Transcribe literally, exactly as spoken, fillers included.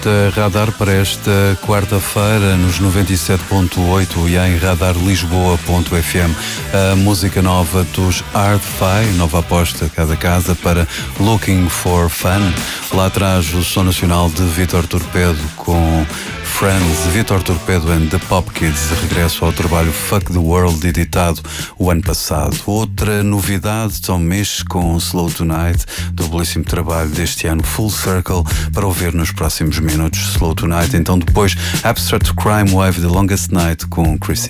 Da Radar para esta quarta-feira nos noventa e sete ponto oito e em radar lisboa ponto f m. A música nova dos Hard-Fi, nova aposta cada casa para Looking for Fun. Lá atrás o som nacional de Vítor Torpedo com Friends, Vítor Torpedo and the Pop Kids, de regresso ao trabalho Fuck the World, editado o ano passado. Outra novidade, Tom Misch com Slow Tonight, do belíssimo trabalho deste ano Full Circle, para ouvir nos próximos minutos. Slow Tonight, então depois Abstract Crime Wave, The Longest Night com Chrissy.